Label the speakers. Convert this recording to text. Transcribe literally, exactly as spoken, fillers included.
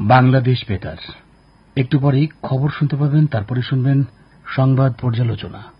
Speaker 1: বাংলাদেশ বেতার। একটু পরেই খবর শুনতে পাবেন, তারপরে শুনবেন সংবাদ পর্যালোচনা।